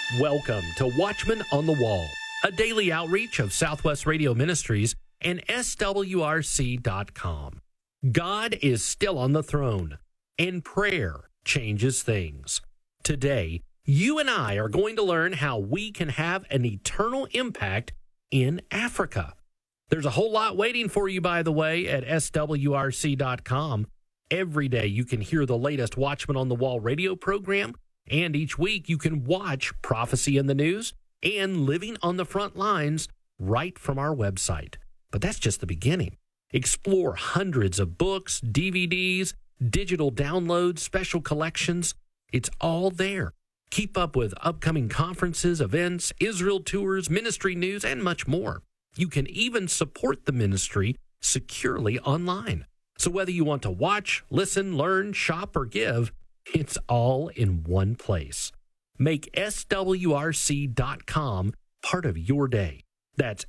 Welcome to Watchman on the Wall, a daily outreach of Southwest Radio Ministries and SWRC.com. God is still on the throne, and prayer changes things. Today, you and I are going to learn how we can have an eternal impact in Africa. There's a whole lot waiting for you, by the way, at SWRC.com. Every day you can hear the latest Watchman on the Wall radio program, and each week you can watch Prophecy in the News and Living on the Front Lines right from our website. But that's just the beginning. Explore hundreds of books, DVDs, digital downloads, special collections. It's all there. Keep up with upcoming conferences, events, Israel tours, ministry news, and much more. You can even support the ministry securely online. So whether you want to watch, listen, learn, shop, or give, it's all in one place. Make SWRC.com part of your day. That's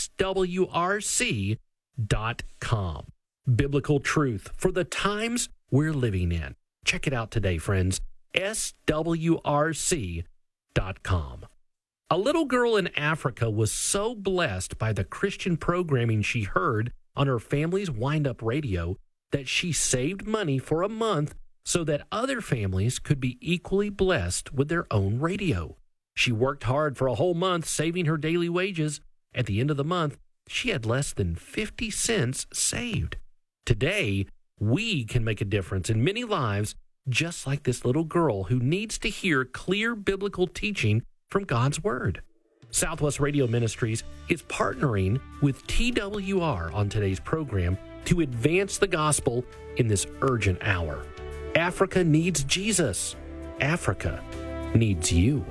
SWRC.com. Biblical truth for the times we're living in. Check it out today, friends. SWRC.com. A little girl in Africa was so blessed by the Christian programming she heard on her family's wind-up radio that she saved money for a month so that other families could be equally blessed with their own radio. She worked hard for a whole month, saving her daily wages. At the end of the month, she had less than 50 cents saved. Today, we can make a difference in many lives, just like this little girl who needs to hear clear biblical teaching from God's Word. Southwest Radio Ministries is partnering with TWR on today's program to advance the gospel in this urgent hour. Africa needs Jesus. Africa needs you.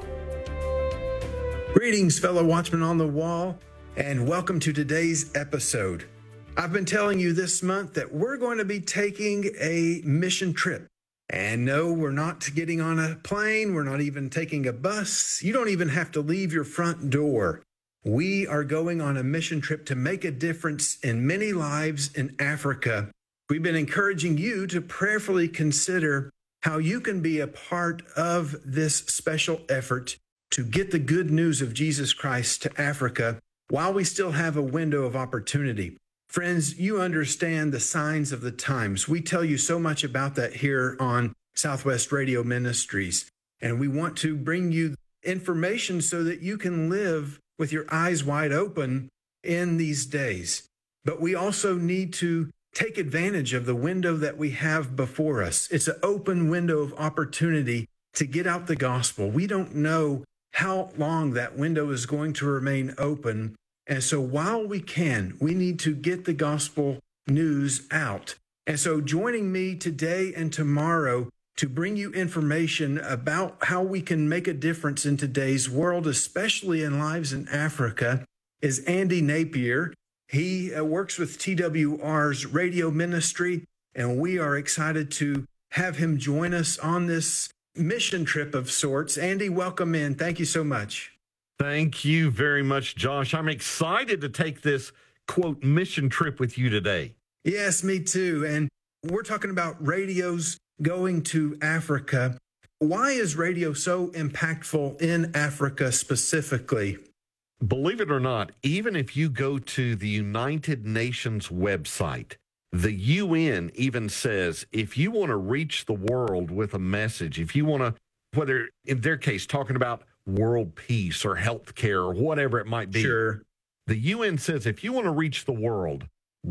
Greetings, fellow Watchmen on the Wall, and welcome to today's episode. I've been telling you this month that we're going to be taking a mission trip. And no, we're not getting on a plane. We're not even taking a bus. You don't even have to leave your front door. We are going on a mission trip to make a difference in many lives in Africa. We've been encouraging you to prayerfully consider how you can be a part of this special effort to get the good news of Jesus Christ to Africa while we still have a window of opportunity. Friends, you understand the signs of the times. We tell you so much about that here on Southwest Radio Ministries, and we want to bring you information so that you can live with your eyes wide open in these days. But we also need to take advantage of the window that we have before us. It's an open window of opportunity to get out the gospel. We don't know how long that window is going to remain open. And so while we can, we need to get the gospel news out. And so joining me today and tomorrow to bring you information about how we can make a difference in today's world, especially in lives in Africa, is Andy Napier. He works with TWR's radio ministry, and we are excited to have him join us on this mission trip of sorts. Andy, welcome in. Thank you so much. Thank you very much, Josh. I'm excited to take this, quote, mission trip with you today. Yes, me too. And we're talking about radios going to Africa. Why is radio so impactful in Africa specifically? Believe it or not, even if you go to the United Nations website, the UN even says if you want to reach the world with a message, if you want to, whether in their case, talking about world peace or healthcare or whatever it might be. Sure. The UN says if you want to reach the world,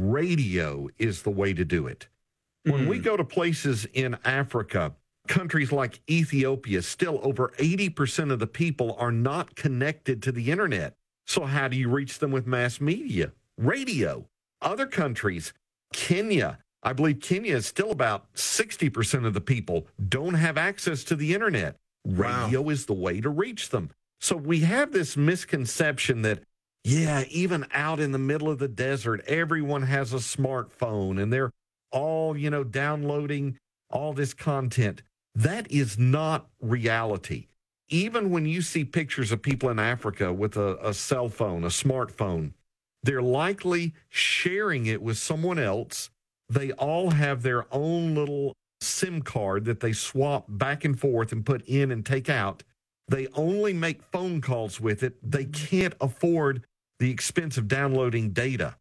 radio is the way to do it. When we go to places in Africa, countries like Ethiopia, still over 80% of the people are not connected to the internet. So how do you reach them with mass media? Radio. Other countries, Kenya, I believe Kenya is still about 60% of the people don't have access to the internet. Radio is the way to reach them. So we have this misconception that, yeah, even out in the middle of the desert, everyone has a smartphone and they're all, downloading all this content. That is not reality. Even when you see pictures of people in Africa with a cell phone, a smartphone, they're likely sharing it with someone else. They all have their own little SIM card that they swap back and forth and put in and take out. They only make phone calls with it. They can't afford the expense of downloading data.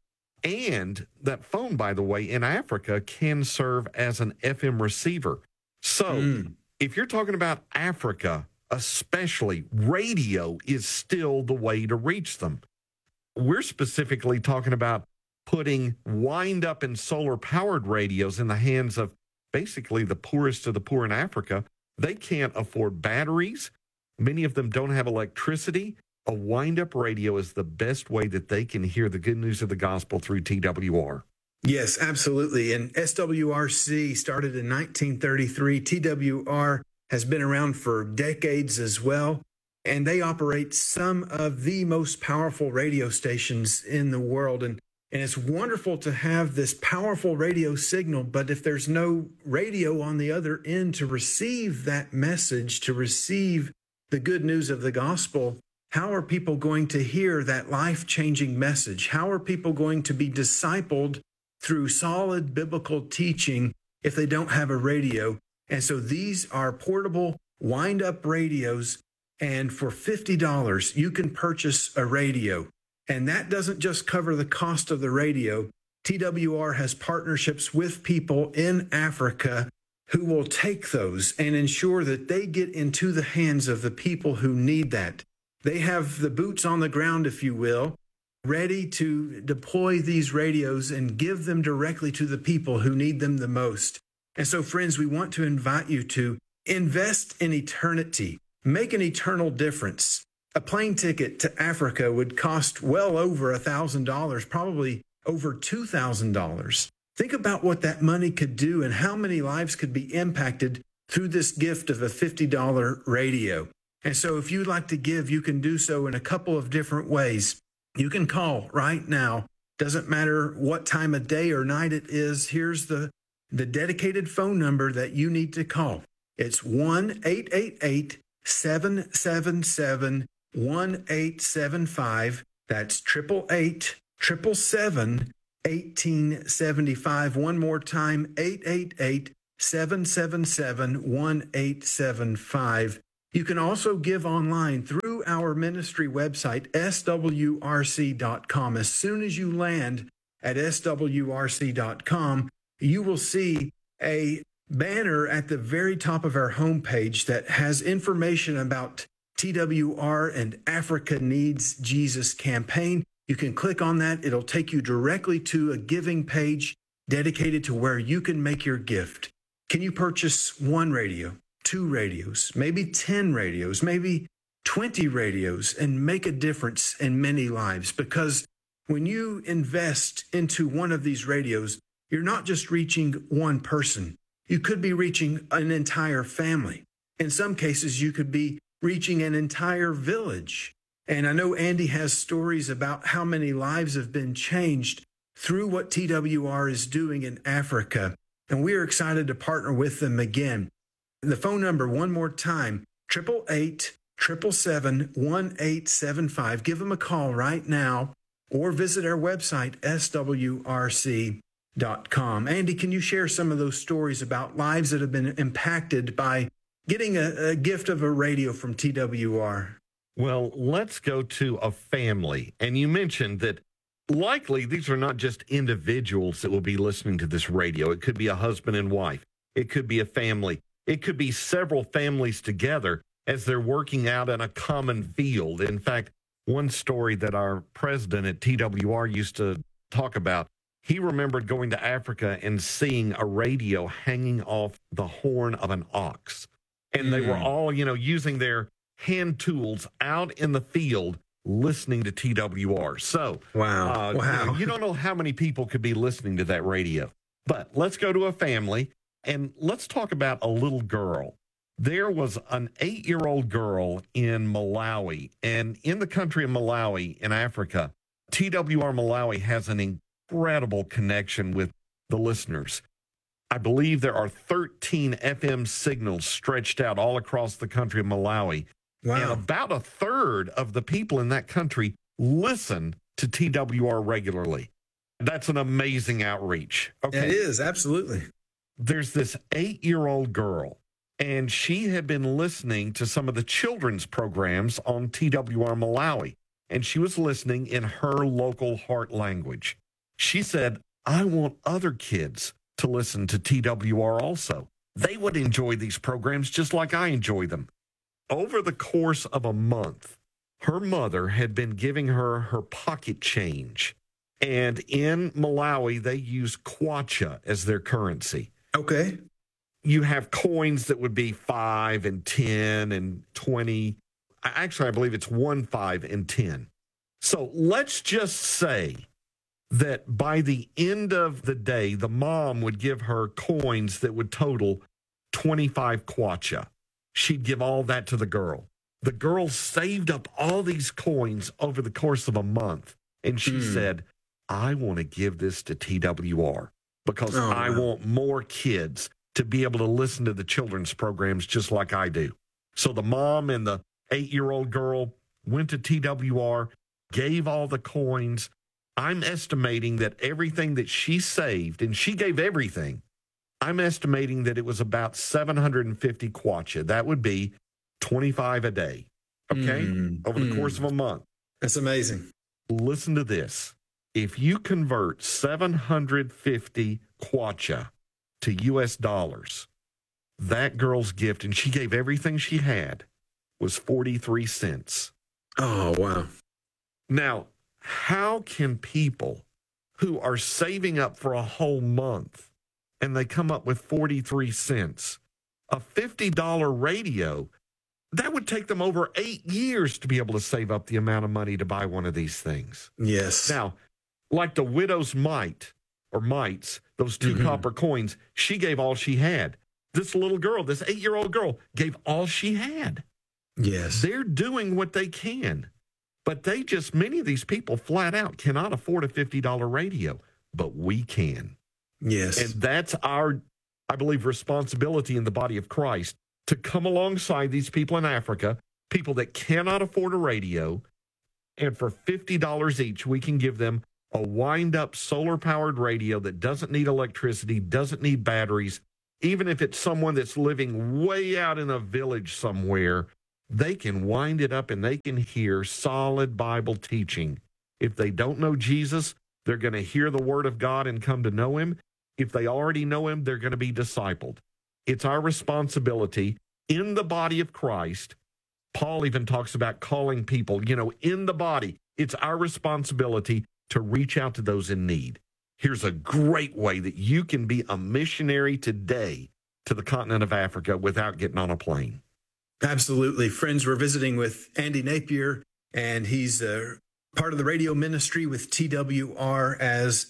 And that phone, by the way, in Africa can serve as an FM receiver. So if you're talking about Africa, especially, radio is still the way to reach them. We're specifically talking about putting wind-up and solar-powered radios in the hands of basically the poorest of the poor in Africa. They can't afford batteries. Many of them don't have electricity. A wind-up radio is the best way that they can hear the good news of the gospel through TWR. Yes, absolutely. And SWRC started in 1933. TWR has been around for decades as well. And they operate some of the most powerful radio stations in the world. And it's wonderful to have this powerful radio signal, but if there's no radio on the other end to receive that message, to receive the good news of the gospel, how are people going to hear that life-changing message? How are people going to be discipled through solid biblical teaching if they don't have a radio? And so these are portable wind-up radios, and for $50, you can purchase a radio. And that doesn't just cover the cost of the radio. TWR has partnerships with people in Africa who will take those and ensure that they get into the hands of the people who need that. They have the boots on the ground, if you will, ready to deploy these radios and give them directly to the people who need them the most. And so, friends, we want to invite you to invest in eternity. Make an eternal difference. A plane ticket to Africa would cost well over $1,000, probably over $2,000. Think about what that money could do and how many lives could be impacted through this gift of a $50 radio. And so if you'd like to give, you can do so in a couple of different ways. You can call right now. Doesn't matter what time of day or night it is. Here's the dedicated phone number that you need to call. It's 1-888-777-1875. That's 888-777-1875. One more time, 888-777-1875. You can also give online through our ministry website, swrc.com. As soon as you land at swrc.com, you will see a banner at the very top of our homepage that has information about TWR and Africa Needs Jesus campaign. You can click on that. It'll take you directly to a giving page dedicated to where you can make your gift. Can you purchase one radio, 2 radios, maybe 10 radios, maybe 20 radios, and make a difference in many lives? Because when you invest into one of these radios, you're not just reaching one person. You could be reaching an entire family. In some cases, you could be reaching an entire village. And I know Andy has stories about how many lives have been changed through what TWR is doing in Africa. And we are excited to partner with them again. The phone number, one more time, 888-777-1875. Give them a call right now or visit our website, swrc.com. Andy, can you share some of those stories about lives that have been impacted by getting a gift of a radio from TWR? Well, let's go to a family. And you mentioned that likely these are not just individuals that will be listening to this radio. It could be a husband and wife. It could be a family. It could be several families together as they're working out in a common field. In fact, one story that our president at TWR used to talk about, he remembered going to Africa and seeing a radio hanging off the horn of an ox. And they were all, using their hand tools out in the field listening to TWR. So, wow. You don't know how many people could be listening to that radio. But let's go to a family and let's talk about a little girl. There was an 8-year-old girl in Malawi, and in the country of Malawi in Africa, TWR Malawi has an incredible connection with the listeners. I believe there are 13 FM signals stretched out all across the country of Malawi. Wow. And about a third of the people in that country listen to TWR regularly. That's an amazing outreach. Okay. It is, absolutely. There's this 8-year-old girl, and she had been listening to some of the children's programs on TWR Malawi, and she was listening in her local heart language. She said, I want other kids to listen to TWR also. They would enjoy these programs just like I enjoy them. Over the course of a month, her mother had been giving her her pocket change. And in Malawi, they use kwacha as their currency. Okay. You have coins that would be 5 and 10 and 20. Actually, I believe it's 1, 5, and 10. So let's just say that by the end of the day, the mom would give her coins that would total 25 kwacha. She'd give all that to the girl. The girl saved up all these coins over the course of a month. And she said, I want to give this to TWR because I want more kids to be able to listen to the children's programs just like I do. So the mom and the 8-year-old girl went to TWR, gave all the coins. I'm estimating that everything that she saved, and she gave everything, I'm estimating that it was about 750 kwacha. That would be 25 a day, okay, over the course of a month. That's amazing. Listen to this. If you convert 750 kwacha to U.S. dollars, that girl's gift, and she gave everything she had, was 43 cents. Oh, wow. Now, how can people who are saving up for a whole month and they come up with 43 cents, a $50 radio, that would take them over 8 years to be able to save up the amount of money to buy one of these things. Yes. Now, like the widow's mite or mites, those 2 copper coins, she gave all she had. This little girl, this 8-year-old girl, gave all she had. Yes. They're doing what they can, but many of these people flat out cannot afford a $50 radio, but we can. Yes. And that's our, I believe, responsibility in the body of Christ to come alongside these people in Africa, people that cannot afford a radio, and for $50 each, we can give them a wind-up solar-powered radio that doesn't need electricity, doesn't need batteries. Even if it's someone that's living way out in a village somewhere, they can wind it up and they can hear solid Bible teaching. If they don't know Jesus, they're going to hear the Word of God and come to know Him. If they already know Him, they're going to be discipled. It's our responsibility in the body of Christ. Paul even talks about calling people, in the body. It's our responsibility to reach out to those in need. Here's a great way that you can be a missionary today to the continent of Africa without getting on a plane. Absolutely. Friends, we're visiting with Andy Napier, and he's part of the radio ministry with TWR as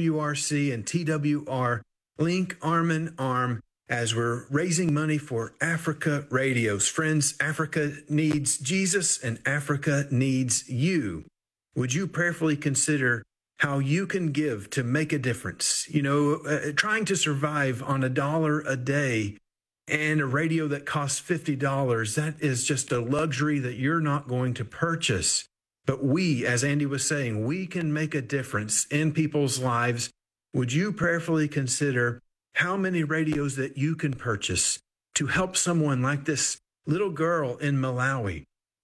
SWRC and TWR link arm in arm as we're raising money for Africa Radios. Friends, Africa needs Jesus and Africa needs you. Would you prayerfully consider how you can give to make a difference? Trying to survive on $1 a day and a radio that costs $50, that is just a luxury that you're not going to purchase. But we, as Andy was saying, we can make a difference in people's lives. Would you prayerfully consider how many radios that you can purchase to help someone like this little girl in Malawi?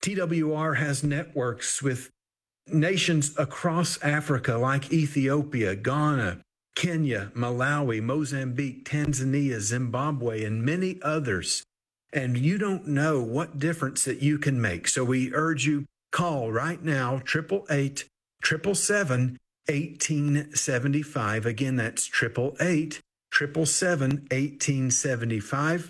TWR has networks with nations across Africa like Ethiopia, Ghana, Kenya, Malawi, Mozambique, Tanzania, Zimbabwe, and many others. And you don't know what difference that you can make. So we urge you, call right now, 888-777-1875. Again, that's 888-777-1875,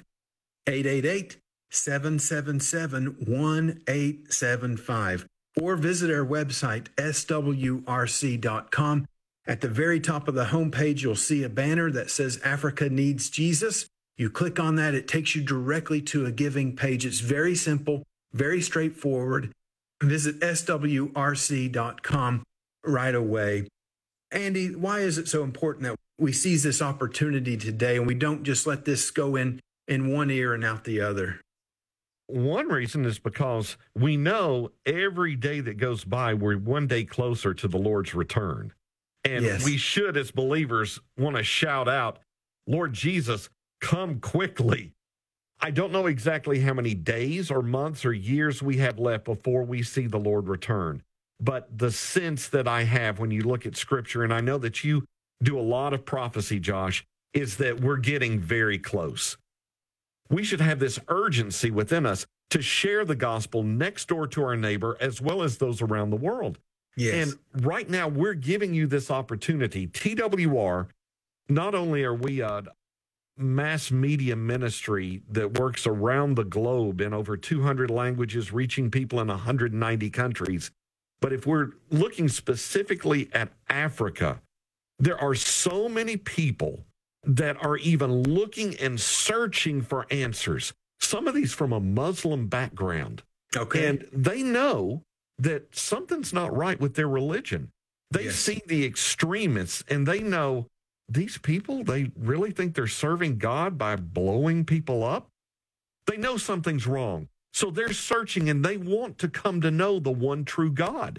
888-777-1875. Or visit our website, swrc.com. At the very top of the homepage, you'll see a banner that says Africa Needs Jesus. You click on that, it takes you directly to a giving page. It's very simple, very straightforward. Visit swrc.com right away. Andy, why is it so important that we seize this opportunity today and we don't just let this go in one ear and out the other? One reason is because we know every day that goes by, we're one day closer to the Lord's return. And we should, as believers, want to shout out, Lord Jesus, come quickly. I don't know exactly how many days or months or years we have left before we see the Lord return. But the sense that I have when you look at Scripture, and I know that you do a lot of prophecy, Josh, is that we're getting very close. We should have this urgency within us to share the gospel next door to our neighbor as well as those around the world. Yes. And right now, we're giving you this opportunity. TWR, not only are we a mass media ministry that works around the globe in over 200 languages, reaching people in 190 countries, but if we're looking specifically at Africa, there are so many people that are even looking and searching for answers. Some of these from a Muslim background. Okay. And they know that something's not right with their religion. They Yes. see the extremists and they know these people, they really think they're serving God by blowing people up. They know something's wrong. So they're searching and they want to come to know the one true God.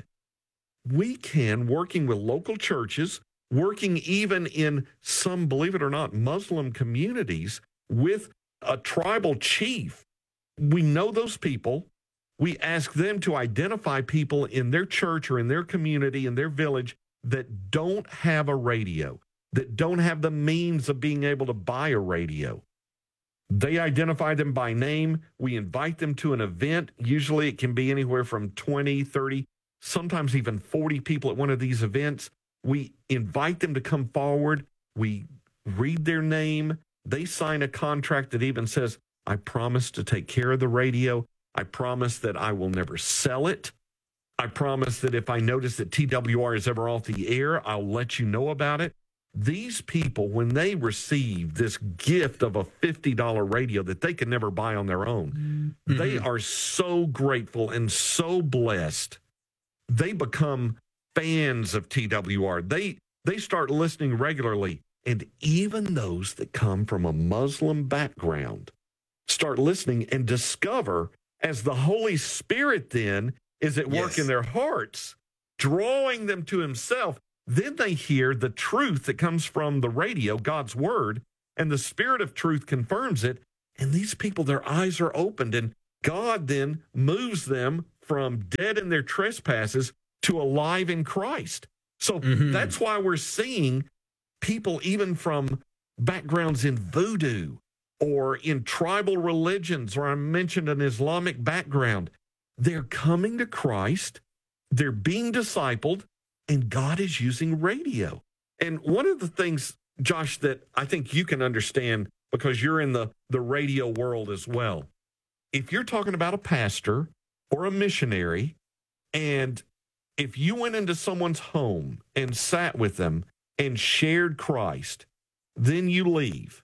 We can, working with local churches, working even in some, believe it or not, Muslim communities with a tribal chief. We know those people. We ask them to identify people in their church or in their community, in their village, that don't have a radio, that don't have the means of being able to buy a radio. They identify them by name. We invite them to an event. Usually it can be anywhere from 20, 30, sometimes even 40 people at one of these events. We invite them to come forward. We read their name. They sign a contract that even says, I promise to take care of the radio. I promise that I will never sell it. I promise that if I notice that TWR is ever off the air, I'll let you know about it. These people, when they receive this gift of a $50 radio that they can never buy on their own, they are so grateful and so blessed. They become fans of TWR. They start listening regularly. And even those that come from a Muslim background start listening and discover, as the Holy Spirit then is at work in their hearts, drawing them to himself. Then they hear the truth that comes from the radio, God's word, and the Spirit of truth confirms it. And these people, their eyes are opened, and God then moves them from dead in their trespasses to alive in Christ. So that's why we're seeing people even from backgrounds in voodoo or in tribal religions, or I mentioned an Islamic background. They're coming to Christ. They're being discipled. And God is using radio. And one of the things, Josh, that I think you can understand because you're in the radio world as well. If you're talking about a pastor or a missionary, and if you went into someone's home and sat with them and shared Christ, then you leave.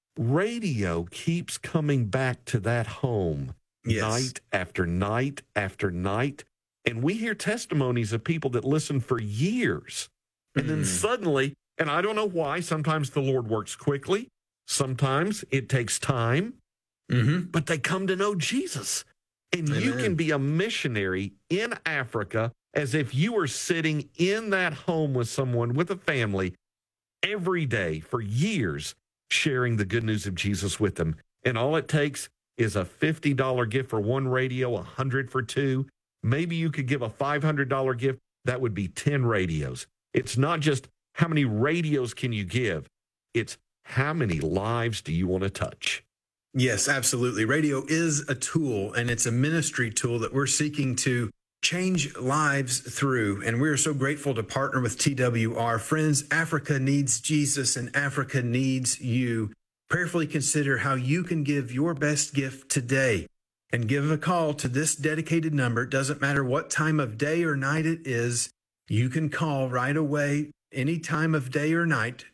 Radio keeps coming back to that home night after night after night. And we hear testimonies of people that listen for years. And then suddenly, and I don't know why, sometimes the Lord works quickly. Sometimes it takes time. But they come to know Jesus. And you can be a missionary in Africa as if you were sitting in that home with someone, with a family, every day for years, sharing the good news of Jesus with them. And all it takes is a $50 gift for one radio, $100 for two. Maybe you could give a $500 gift. That would be 10 radios. It's not just how many radios can you give. It's how many lives do you want to touch? Yes, absolutely. Radio is a tool, and it's a ministry tool that we're seeking to change lives through. And we're so grateful to partner with TWR. Friends, Africa needs Jesus, and Africa needs you. Prayerfully consider how you can give your best gift today. And give a call to this dedicated number. It doesn't matter what time of day or night it is. You can call right away, any time of day or night,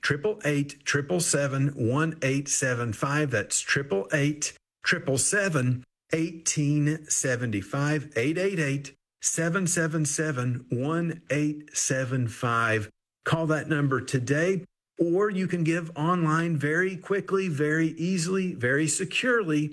888-777-1875. That's 888-777-1875, 888-777-1875. Call that number today, or you can give online very quickly, very easily, very securely.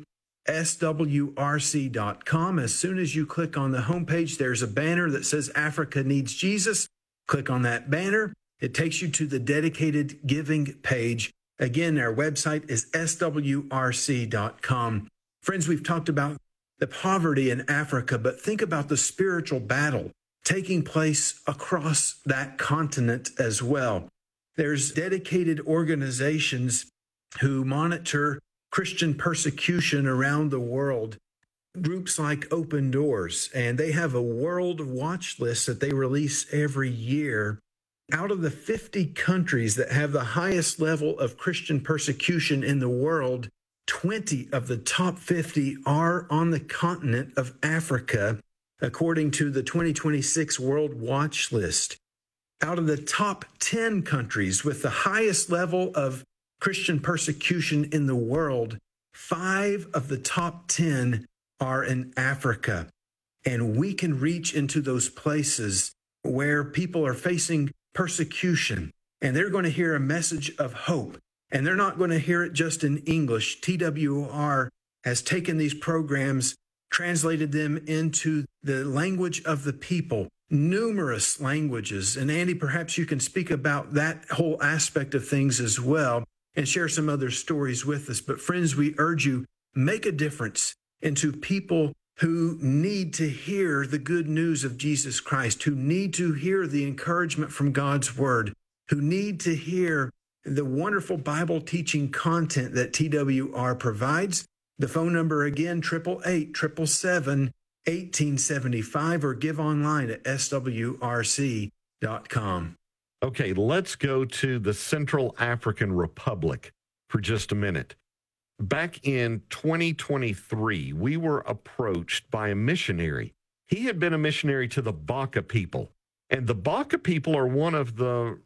swrc.com. As soon as you click on the homepage, there's a banner that says Africa Needs Jesus. Click on that banner. It takes you to the dedicated giving page. Again, our website is swrc.com. Friends, we've talked about the poverty in Africa, but think about the spiritual battle taking place across that continent as well. There's dedicated organizations who monitor Christian persecution around the world, groups like Open Doors, and they have a world watch list that they release every year. Out of the 50 countries that have the highest level of Christian persecution in the world, 20 of the top 50 are on the continent of Africa, according to the 2026 World Watch List. Out of the top 10 countries with the highest level of Christian persecution in the world, 5 of the top 10 are in Africa. And we can reach into those places where people are facing persecution, and they're going to hear a message of hope. And they're not going to hear it just in English. TWR has taken these programs, translated them into the language of the people, numerous languages. And Andy, perhaps you can speak about that whole aspect of things as well and share some other stories with us. But friends, we urge you, make a difference into people who need to hear the good news of Jesus Christ, who need to hear the encouragement from God's word, who need to hear the wonderful Bible teaching content that TWR provides. The phone number again, 888-777-1875, or give online at swrc.com. Okay, let's go to the Central African Republic for just a minute. Back in 2023, we were approached by a missionary. He had been a missionary to the Baka people, and the Baka people are one of the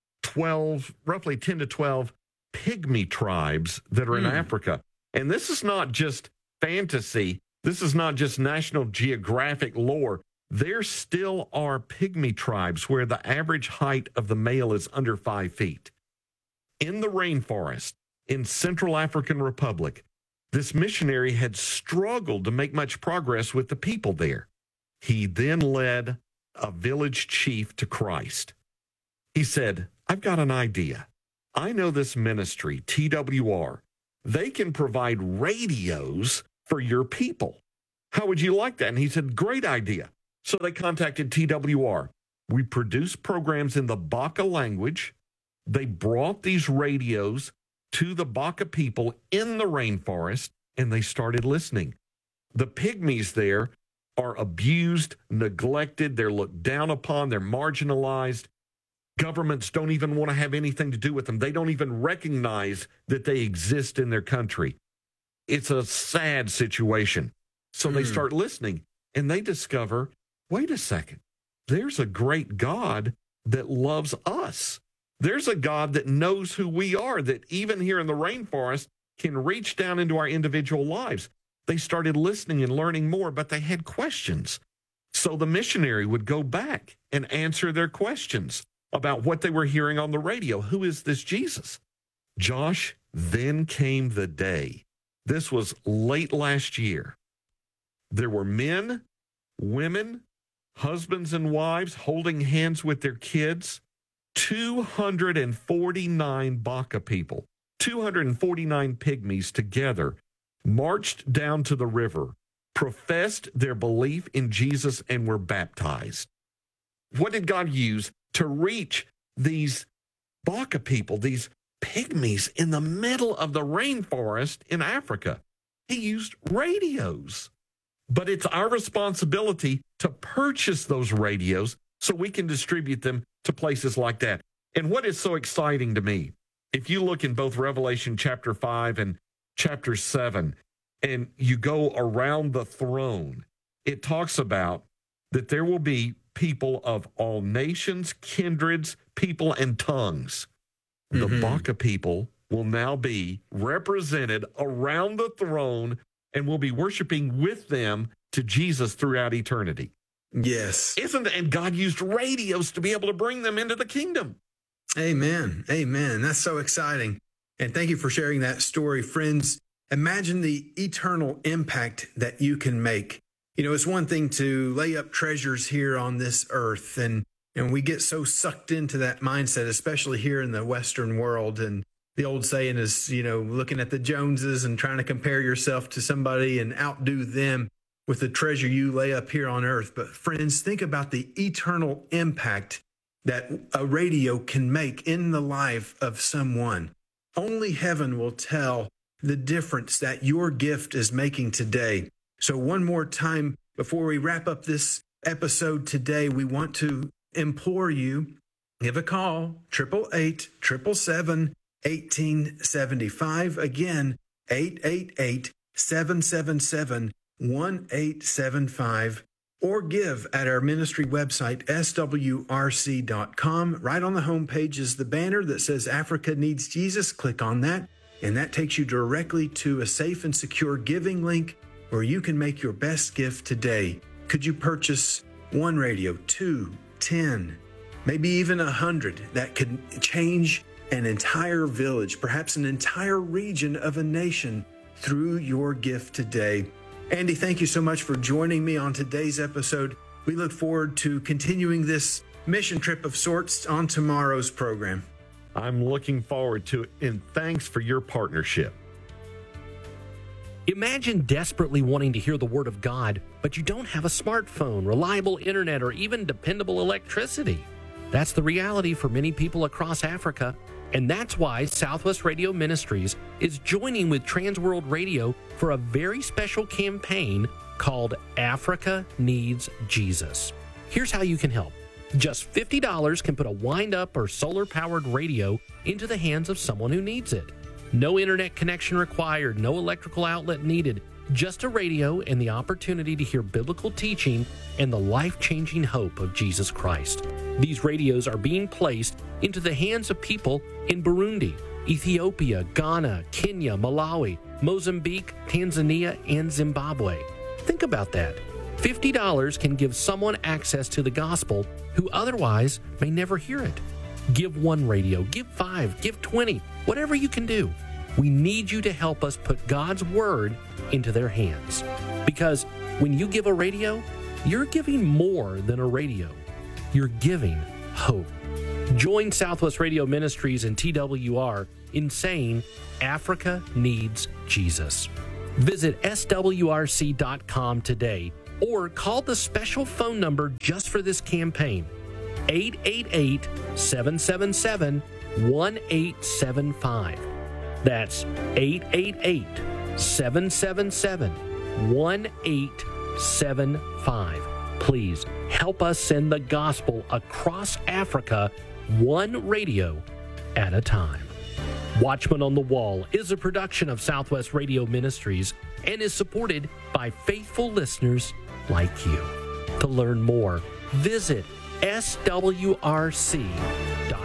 12, roughly 10 to 12 pygmy tribes that are in Africa. And this is not just fantasy. This is not just National Geographic lore. There still are pygmy tribes where the average height of the male is under 5 feet. In the rainforest, in Central African Republic, this missionary had struggled to make much progress with the people there. He then led a village chief to Christ. He said, I've got an idea. I know this ministry, TWR. They can provide radios for your people. How would you like that? And he said, great idea. So they contacted TWR. We produced programs in the Baka language. They brought these radios to the Baka people in the rainforest, and they started listening. The pygmies there are abused, neglected, they're looked down upon, they're marginalized. Governments don't even want to have anything to do with them. They don't even recognize that they exist in their country. It's a sad situation. So they start listening, and they discover, wait a second, there's a great God that loves us. There's a God that knows who we are, that even here in the rainforest can reach down into our individual lives. They started listening and learning more, but they had questions. So the missionary would go back and answer their questions about what they were hearing on the radio. Who is this Jesus? Josh, then came the day. This was late last year. There were men, women, husbands and wives holding hands with their kids. 249 Baka people, 249 pygmies together, marched down to the river, professed their belief in Jesus, and were baptized. What did God use to reach these Baka people, these pygmies in the middle of the rainforest in Africa? He used radios. But it's our responsibility to purchase those radios so we can distribute them to places like that. And what is so exciting to me, if you look in both Revelation chapter 5 and chapter 7, and you go around the throne, it talks about that there will be people of all nations, kindreds, people, and tongues. The Baka people will now be represented around the throne and will be worshiping with them to Jesus throughout eternity. Yes. And God used radios to be able to bring them into the kingdom. Amen. Amen. That's so exciting. And thank you for sharing that story. Friends, imagine the eternal impact that you can make. You know, it's one thing to lay up treasures here on this earth, and we get so sucked into that mindset, especially here in the Western world. And The old saying is, looking at the Joneses and trying to compare yourself to somebody and outdo them with the treasure you lay up here on earth. But friends, think about the eternal impact that a radio can make in the life of someone. Only heaven will tell the difference that your gift is making today. So one more time, before we wrap up this episode today, we want to implore you, give a call, 888-777-1875. Again, 888-777-1875. Or give at our ministry website, swrc.com. Right on the homepage is the banner that says Africa Needs Jesus. Click on that, and that takes you directly to a safe and secure giving link where you can make your best gift today. Could you purchase one radio, 2, 10, maybe even 100 that could change an entire village, perhaps an entire region of a nation through your gift today? Andy, thank you so much for joining me on today's episode. We look forward to continuing this mission trip of sorts on tomorrow's program. I'm looking forward to it, and thanks for your partnership. Imagine desperately wanting to hear the Word of God, but you don't have a smartphone, reliable internet, or even dependable electricity. That's the reality for many people across Africa, and that's why Southwest Radio Ministries is joining with Transworld Radio for a very special campaign called Africa Needs Jesus. Here's how you can help. Just $50 can put a wind-up or solar-powered radio into the hands of someone who needs it. No internet connection required, no electrical outlet needed, just a radio and the opportunity to hear biblical teaching and the life-changing hope of Jesus Christ. These radios are being placed into the hands of people in Burundi, Ethiopia, Ghana, Kenya, Malawi, Mozambique, Tanzania, and Zimbabwe. Think about that. $50 can give someone access to the gospel who otherwise may never hear it. Give one radio, give 5, give 20, whatever you can do. We need you to help us put God's word into their hands. Because when you give a radio, you're giving more than a radio. You're giving hope. Join Southwest Radio Ministries and TWR in saying, Africa needs Jesus. Visit swrc.com today or call the special phone number just for this campaign, 888-777-1875. That's 888-777-1875. Please help us send the gospel across Africa, one radio at a time. Watchman on the Wall is a production of Southwest Radio Ministries and is supported by faithful listeners like you. To learn more, visit swrc.com.